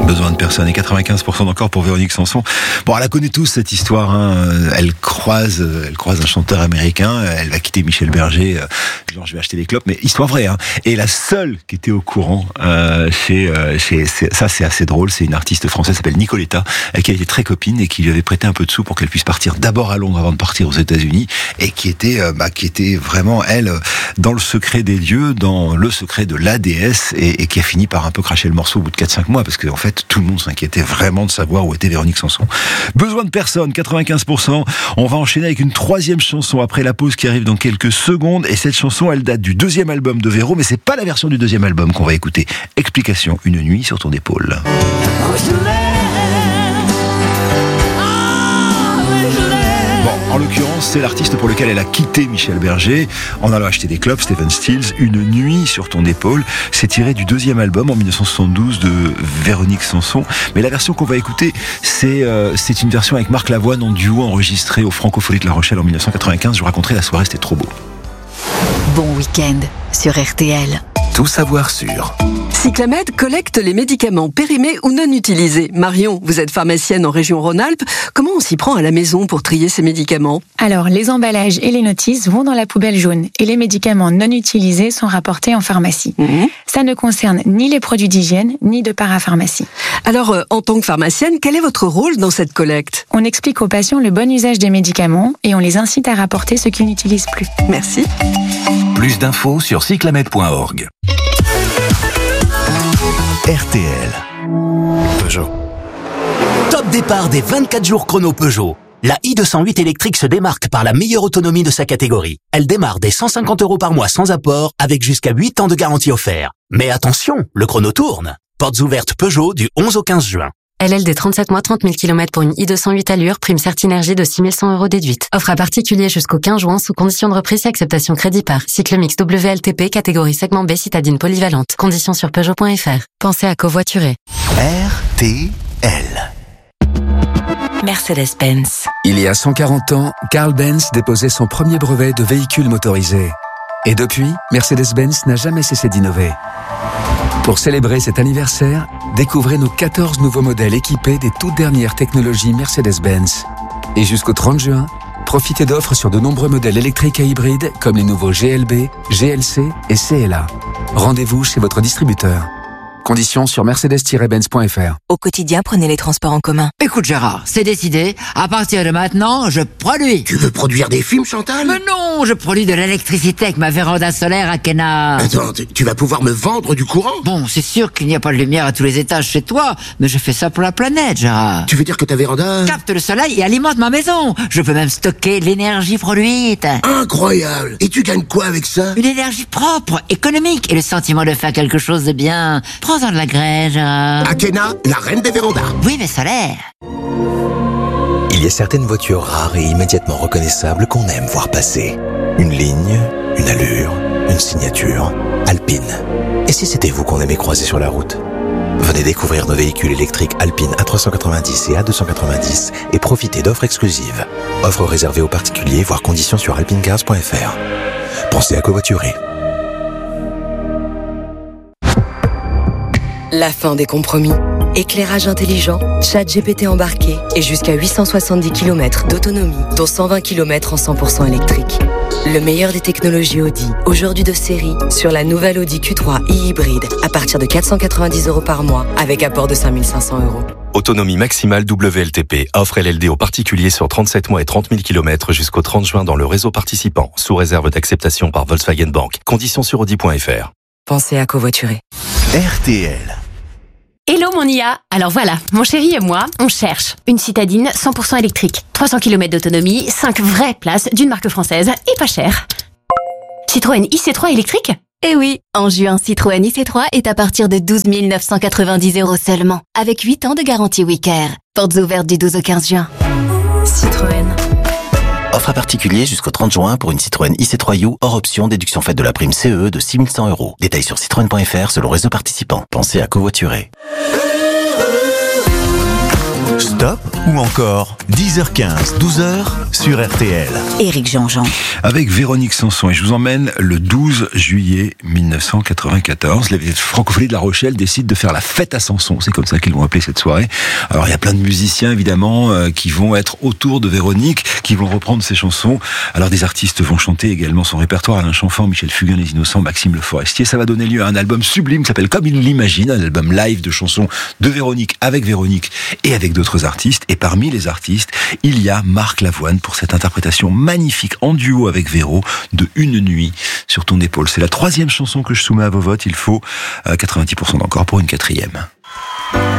Besoin de personne et 95% d'encore pour Véronique Sanson. Bon, elle la connaît tous cette histoire. Elle croise un chanteur américain. Elle va quitter Michel Berger. Genre, je vais acheter des clopes, mais histoire vraie. Et la seule qui était au courant, ça c'est assez drôle. C'est une artiste française qui s'appelle Nicoletta, avec qui elle était très copine et qui lui avait prêté un peu de sous pour qu'elle puisse partir d'abord à Londres avant de partir aux États-Unis, et qui était vraiment elle dans le secret des dieux, dans le secret de la déesse, et qui a fini par un peu cracher le morceau au bout de 4-5 mois, parce qu'en fait tout le monde s'inquiétait vraiment de savoir où était Véronique Sanson. Besoin de personne, 95%. On va enchaîner avec une troisième chanson après la pause qui arrive dans quelques secondes, et cette chanson elle date du deuxième album de Véro, mais c'est pas la version du deuxième album qu'on va écouter. Explication, Une nuit sur ton épaule. En l'occurrence, c'est l'artiste pour lequel elle a quitté Michel Berger en allant acheter des clopes, Stephen Stills. Une nuit sur ton épaule, c'est tiré du deuxième album en 1972 de Véronique Sanson. Mais la version qu'on va écouter, c'est une version avec Marc Lavoine en duo enregistré au Francophonie de La Rochelle en 1995. Je vous raconterai la soirée, c'était trop beau. Bon week-end sur RTL. Tout savoir sur Cyclamed collecte les médicaments périmés ou non utilisés. Marion, vous êtes pharmacienne en région Rhône-Alpes. Comment on s'y prend à la maison pour trier ces médicaments ? Alors, les emballages et les notices vont dans la poubelle jaune et les médicaments non utilisés sont rapportés en pharmacie. Ça ne concerne ni les produits d'hygiène, ni de parapharmacie. Alors, en tant que pharmacienne, quel est votre rôle dans cette collecte ? On explique aux patients le bon usage des médicaments et on les incite à rapporter ce qu'ils n'utilisent plus. Merci. Plus d'infos sur cyclamed.org. RTL. Peugeot. Top départ des 24 jours chrono Peugeot. La i208 électrique se démarque par la meilleure autonomie de sa catégorie. Elle démarre dès 150 € par mois sans apport, avec jusqu'à 8 ans de garantie offerte. Mais attention, le chrono tourne. Portes ouvertes Peugeot du 11 au 15 juin. LLD 37 mois, 30 000 km pour une i208 allure, prime Certinergie de 6 100 € déduite. Offre à particulier jusqu'au 15 juin sous condition de reprise et acceptation crédit par. Cycle mix WLTP, catégorie segment B, citadine polyvalente. Conditions sur Peugeot.fr. Pensez à covoiturer. RTL. Mercedes-Benz. Il y a 140 ans, Carl Benz déposait son premier brevet de véhicule motorisé. Et depuis, Mercedes-Benz n'a jamais cessé d'innover. Pour célébrer cet anniversaire, découvrez nos 14 nouveaux modèles équipés des toutes dernières technologies Mercedes-Benz. Et jusqu'au 30 juin, profitez d'offres sur de nombreux modèles électriques et hybrides comme les nouveaux GLB, GLC et CLA. Rendez-vous chez votre distributeur. Conditions sur mercedes-benz.fr. Au quotidien, prenez les transports en commun. Écoute Gérard, c'est décidé. À partir de maintenant, je produis. Tu veux produire des films, Chantal ? Mais non, je produis de l'électricité avec ma véranda solaire à Kena. Attends, tu vas pouvoir me vendre du courant ? Bon, c'est sûr qu'il n'y a pas de lumière à tous les étages chez toi, mais je fais ça pour la planète, Gérard. Tu veux dire que ta véranda capte le soleil et alimente ma maison. Je peux même stocker l'énergie produite. Incroyable. Et tu gagnes quoi avec ça ? Une énergie propre, économique et le sentiment de faire quelque chose de bien. Prends-en de la graine, Gérard. Akena, la reine des vérandas. Oui, mais solaire. Il y a certaines voitures rares et immédiatement reconnaissables qu'on aime voir passer. Une ligne, une allure, une signature. Alpine. Et si c'était vous qu'on aimait croiser sur la route ? Venez découvrir nos véhicules électriques Alpine A390 et A290 et profitez d'offres exclusives. Offres réservées aux particuliers, voire conditions sur alpinecars.fr. Pensez à covoiturer. La fin des compromis. Éclairage intelligent, chat GPT embarqué et jusqu'à 870 km d'autonomie, dont 120 km en 100% électrique. Le meilleur des technologies Audi, aujourd'hui de série, sur la nouvelle Audi Q3 e-hybride, à partir de 490 € par mois, avec apport de 5 500 €. Autonomie maximale WLTP. Offre LLD aux particuliers sur 37 mois et 30 000 km jusqu'au 30 juin dans le réseau participant, sous réserve d'acceptation par Volkswagen Bank. Conditions sur Audi.fr. Pensez à covoiturer. RTL. Hello mon IA. Alors voilà, mon chéri et moi, on cherche une citadine 100% électrique, 300 km d'autonomie, 5 vraies places d'une marque française et pas cher. Citroën IC3 électrique ? Eh oui, en juin, Citroën IC3 est à partir de 12 990 € seulement, avec 8 ans de garantie WeCare. Portes ouvertes du 12 au 15 juin. Citroën. Offre à particulier jusqu'au 30 juin pour une Citroën IC3U hors option déduction faite de la prime CE de 6 100 €. Détails sur citroën.fr selon réseau participant. Pensez à covoiturer. Top ou encore 10h15, 12h sur RTL. Éric Jean-Jean. Avec Véronique Sanson, et je vous emmène le 12 juillet 1994. Les Francopholies de La Rochelle décident de faire la fête à Sanson. C'est comme ça qu'ils vont appeler cette soirée. Alors il y a plein de musiciens évidemment qui vont être autour de Véronique, qui vont reprendre ses chansons. Alors des artistes vont chanter également son répertoire. Alain Chamfort, Michel Fugain, Les Innocents, Maxime Le Forestier. Ça va donner lieu à un album sublime qui s'appelle Comme il l'imagine, un album live de chansons de Véronique avec Véronique et avec d'autres artistes. Et parmi les artistes, il y a Marc Lavoine pour cette interprétation magnifique en duo avec Véro de Une nuit sur ton épaule. C'est la 3e chanson que je soumets à vos votes. Il faut 90% d'encore pour une 4e.